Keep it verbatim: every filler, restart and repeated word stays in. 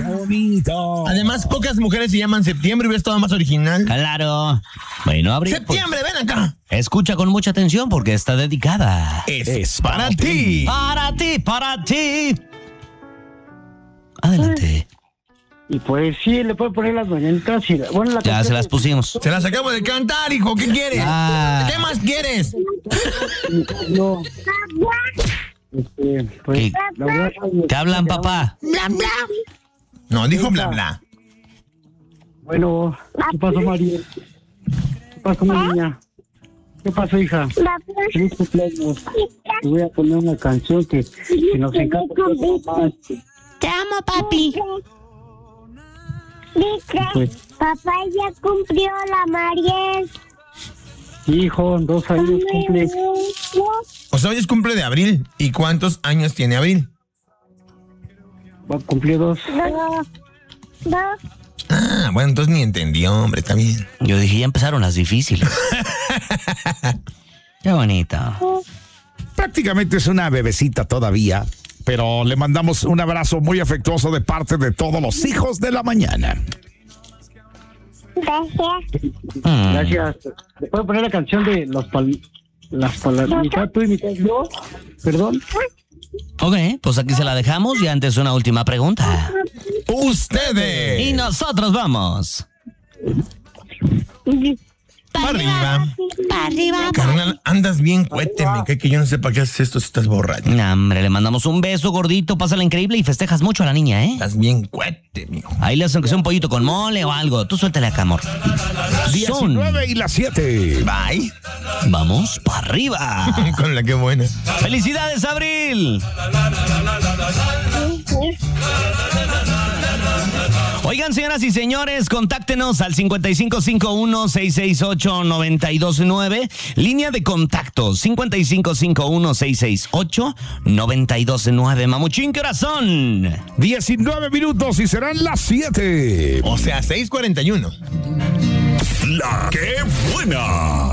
bonito. Además, pocas mujeres se llaman Septiembre, hubiera estado más original. Claro. Bueno, Abril. Septiembre, pues, ven acá. Escucha con mucha atención porque está dedicada. Es, es para ti. Para ti, para ti. Adelante. Y pues sí, le puedo poner las mañanitas y la, bueno, la Ya se las pusimos. Se las acabo de cantar, hijo. ¿Qué quieres? Ah. ¿Qué más quieres? No. Este, pues, ¿Qué? la verdad, ¿Te hablan, papá? Bla, bla. No, dijo bla, bla. Bueno, ¿qué pasó, María? ¿Qué pasó, mi niña? ¿Qué pasó, hija? Feliz cumpleaños. Te voy a poner una canción que, que nos encanta. Te amo, papi. Dice, Pues, papá ya cumplió la Mariel. hijo, dos años cumple. O sea, hoy es cumple de Abril. ¿Y cuántos años tiene Abril? Va a cumplir dos. Dos. Dos. Ah, bueno, entonces ni entendió, hombre, está bien. Yo dije, ya empezaron las difíciles. Qué bonito. Prácticamente es una bebecita todavía, pero le mandamos un abrazo muy afectuoso de parte de todos los hijos de la mañana. Gracias. Mm. Gracias. ¿Le puedo poner la canción de los pal las palabras? Mitad tú y mitad yo. Perdón. Ok, pues aquí se la dejamos y antes una última pregunta. Ustedes. Y nosotros vamos. Para arriba. Para arriba. Carnal, andas bien cuete, me cae que yo no sé para qué haces esto si estás borracho. Nah, hombre, le mandamos un beso gordito, pásala increíble y festejas mucho a la niña, ¿eh? Estás bien cuete, mijo. Ahí le hacen que sea un pollito con mole o algo. Tú suéltale acá, amor. Son. diecinueve y las siete. Bye. Vamos para arriba. Con la que buena. ¡Felicidades, Abril! Oigan, señoras y señores, contáctenos al cincuenta y cinco cincuenta y uno, seiscientos sesenta y ocho, noventa y dos nueve. Línea de contacto cincuenta y cinco cincuenta y uno, seiscientos sesenta y ocho, noventa y dos nueve. Mamuchín, ¿qué horas son? diecinueve minutos y serán las siete. O sea, seis cuarenta y uno. La que buena.